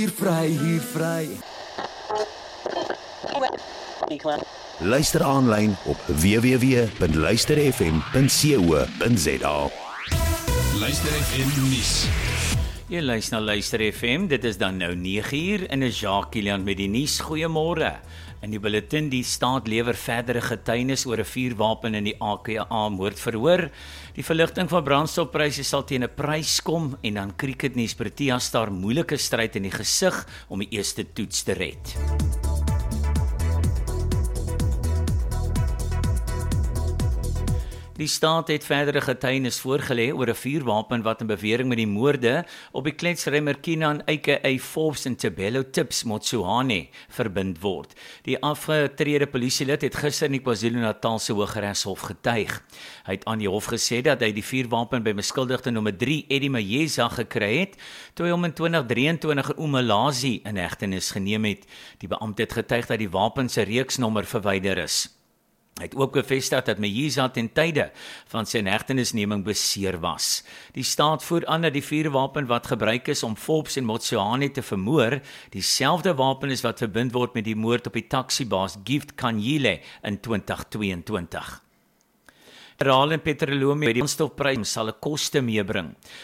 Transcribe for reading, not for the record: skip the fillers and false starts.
Hier vry. Luister aanlyn op www.luisterfm.co.za. Luister FM nuus. Jy luister na Luister FM, dit is dan nou 9uur en is Jacques Kilian met die nuus. Goeiemôre. In die bulletin, die staat lewer verdere getuienis oor 'n vuurwapen in die AKA moordverhoor. Die verligting van brandstofpryse sal teen 'n prys kom en dan cricketnuus. Protea staar moeilike stryd in die gesig om die eerste toets te red. Die staat het verdere getuienis voorgelê oor 'n vuurwapen wat in bewering met die moorde op die kletsremmer Kinan aka Forbes en Tabelo Tips Motsoane verbind word. Die afgetrede polisielid het gister in die KwaZulu-Natalse Hooggeregshof getuig. Hy het aan die hof gesê dat hy die vuurwapen by beskuldigde nommer 3 Eddie Mayeza gekry het, toe hy hom in 2023 in Umalazi in hegtenis geneem het. Die beampte het getuig dat die wapen se reeksnommer verwyder is. Hy het ook bevestig dat Mayeza ten tye van sy hegtenisneming beseer was. Die staat voer aan dat die vuurwapen wat gebruik is om Forbes en Motsoane te vermoor, dieselfde wapen is wat verbind word met die moord op die taksibaas Gift Kanyile in 2022. Mineral en petroleum by die brandstofprys sal 'n koste meebring.